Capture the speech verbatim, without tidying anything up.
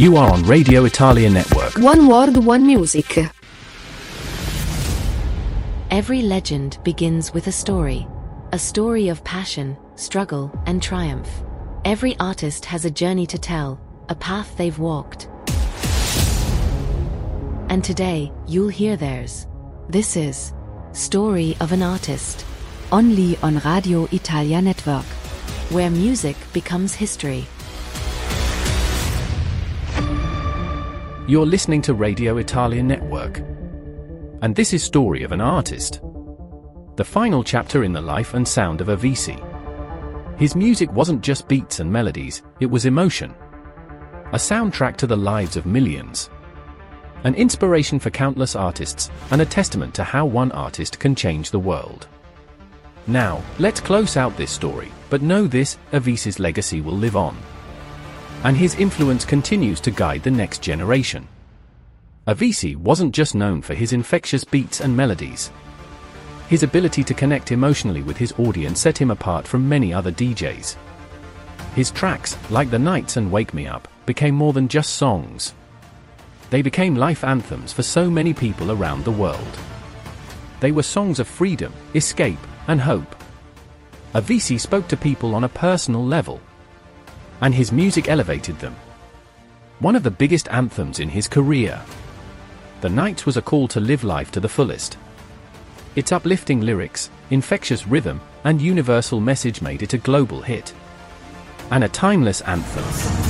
You are on Radio Italia Network. One World, One Music. Every legend begins with a story. A story of passion, struggle, and triumph. Every artist has a journey to tell, a path they've walked. And today, you'll hear theirs. This is Story of an Artist. Only on Radio Italia Network, where music becomes history. You're listening to Radio Italia Network. And this is Story of an Artist. The final chapter in the life and sound of Avicii. His music wasn't just beats and melodies, it was emotion. A soundtrack to the lives of millions. An inspiration for countless artists, and a testament to how one artist can change the world. Now, let's close out this story, but know this, Avicii's legacy will live on. And his influence continues to guide the next generation. Avicii wasn't just known for his infectious beats and melodies. His ability to connect emotionally with his audience set him apart from many other D Js. His tracks, like The Nights and Wake Me Up, became more than just songs. They became life anthems for so many people around the world. They were songs of freedom, escape, and hope. Avicii spoke to people on a personal level. And his music elevated them. One of the biggest anthems in his career. The Nights was a call to live life to the fullest. Its uplifting lyrics, infectious rhythm, and universal message made it a global hit. And a timeless anthem.